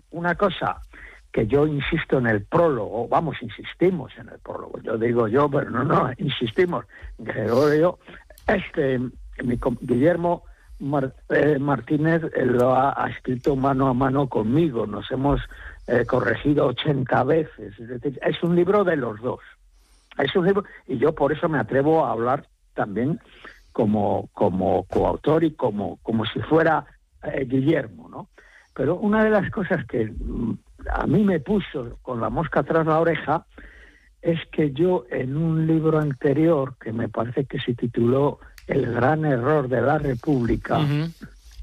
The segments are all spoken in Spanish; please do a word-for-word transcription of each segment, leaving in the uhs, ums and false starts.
una cosa que yo insisto en el prólogo, vamos, insistimos en el prólogo, yo digo yo, pero no, no, insistimos, Gregorio, este, mi, Guillermo Mar, eh, Martínez eh, lo ha, ha escrito mano a mano conmigo, nos hemos eh, corregido ochenta veces, es decir, es un libro de los dos, es un libro, y yo por eso me atrevo a hablar también como, como coautor y como, como si fuera eh, Guillermo, ¿no? Pero una de las cosas que a mí me puso con la mosca tras la oreja es que yo en un libro anterior, que me parece que se tituló El gran error de la República, uh-huh.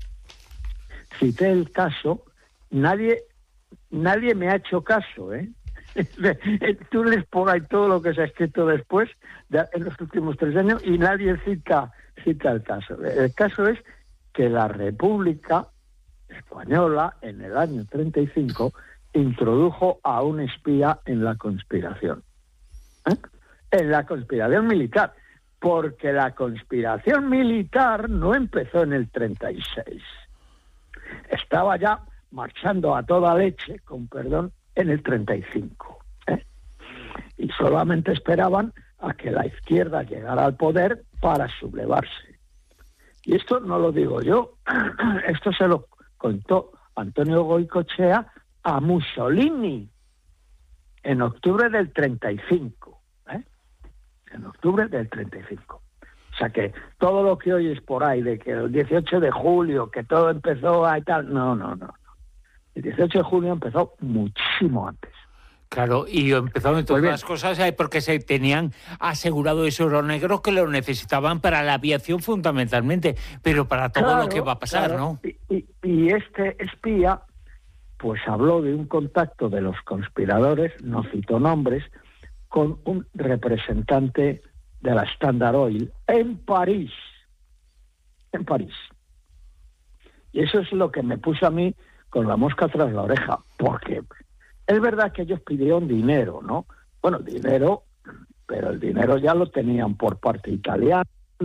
cité el caso, nadie nadie me ha hecho caso, ¿eh? Tú lees por ahí todo lo que se ha escrito después, de, en los últimos tres años, y nadie cita, cita el caso. El caso es que la República Española, en el año treinta y cinco, introdujo a un espía en la conspiración. ¿Eh? En la conspiración militar. Porque la conspiración militar no empezó en el treinta y seis. Estaba ya marchando a toda leche, con perdón, en el treinta y cinco. ¿eh? Y solamente esperaban a que la izquierda llegara al poder para sublevarse. Y esto no lo digo yo, esto se lo contó Antonio Goicoechea a Mussolini en octubre del treinta y cinco. ¿eh? En octubre del treinta y cinco. O sea que todo lo que oyes por ahí, de que el dieciocho de julio, que todo empezó a y tal, no, no, no. El dieciocho de julio empezó muchísimo antes. Claro, y empezaron todas las cosas porque se tenían asegurado ese oro negro que lo necesitaban para la aviación fundamentalmente, pero para todo claro, lo que va a pasar, claro. ¿no? Y, y, y este espía, pues habló de un contacto de los conspiradores, no citó nombres, con un representante de la Standard Oil en París. En París. Y eso es lo que me puso a mí con la mosca tras la oreja, porque es verdad que ellos pidieron dinero, ¿no? Bueno, dinero, pero el dinero ya lo tenían por parte italiana,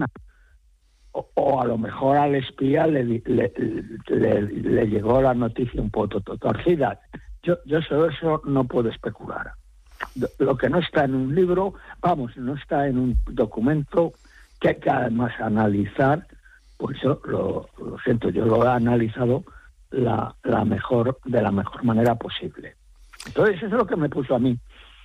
o, o a lo mejor al espía le, le, le, le llegó la noticia un poco torcida. Yo, yo sobre eso no puedo especular. Lo que no está en un libro, vamos, no está en un documento que hay que además analizar, pues yo lo, lo siento, yo lo he analizado la, la mejor, de la mejor manera posible. Entonces eso es lo que me puso a mí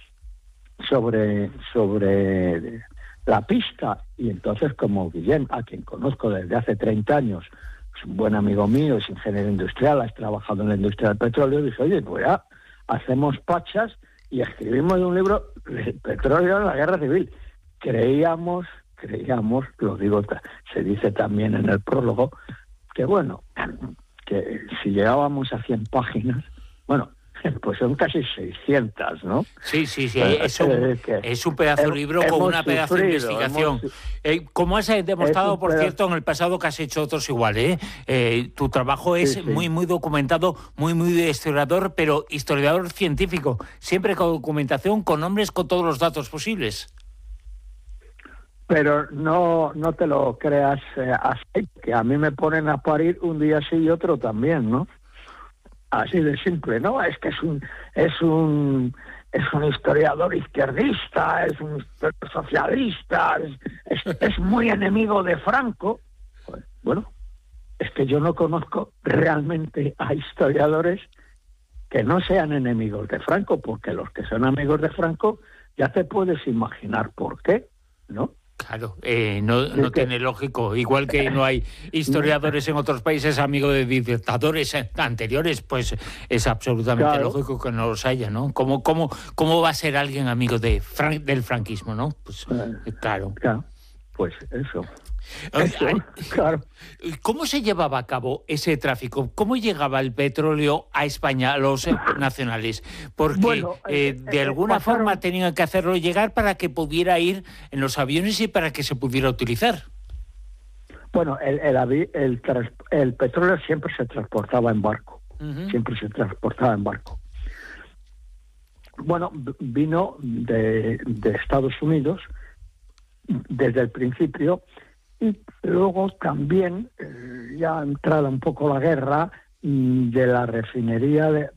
sobre, sobre la pista. Y entonces, como Guillem, a quien conozco desde hace treinta años, es un buen amigo mío, es ingeniero industrial, has trabajado en la industria del petróleo, dije, oye, pues ya hacemos pachas y escribimos un libro de petróleo en la guerra civil. Creíamos, creíamos, lo digo, se dice también en el prólogo, que bueno, que si llegábamos a cien páginas, bueno, pues son casi seiscientas, ¿no? Sí, sí, sí, es un, eh, es un pedazo de libro con una pedazo sufrido, de investigación. Hemos, eh, como has demostrado, por pedazo... cierto, en el pasado que has hecho otros iguales, ¿eh? Eh, tu trabajo es sí, sí. muy, muy documentado, muy, muy de historiador, pero historiador científico, siempre con documentación, con nombres, con todos los datos posibles. Pero no, no te lo creas eh, así, que a mí me ponen a parir un día sí y otro también, ¿no? Así de simple, ¿no? Es que es un es un es un historiador izquierdista, es un socialista, es, es, es muy enemigo de Franco. Pues, bueno, es que yo no conozco realmente a historiadores que no sean enemigos de Franco, porque los que son amigos de Franco ya te puedes imaginar por qué, ¿no? Claro, eh, no, no tiene lógico. Igual que no hay historiadores en otros países amigos de dictadores anteriores, pues es absolutamente claro. lógico que no los haya, ¿no? ¿Cómo, cómo, cómo va a ser alguien amigo de fran- del franquismo, no? Pues eh, claro. Claro, pues eso. Eso, claro. ¿Cómo se llevaba a cabo ese tráfico? ¿Cómo llegaba el petróleo a España, a los nacionales? Porque bueno, eh, de eh, alguna pasaron... forma tenían que hacerlo llegar para que pudiera ir en los aviones y para que se pudiera utilizar. Bueno, el, el, el, el, el petróleo siempre se transportaba en barco. Uh-huh. Siempre se transportaba en barco. Bueno, vino de, de Estados Unidos desde el principio. Y luego también, eh, ya entrada un poco la guerra, de la refinería de,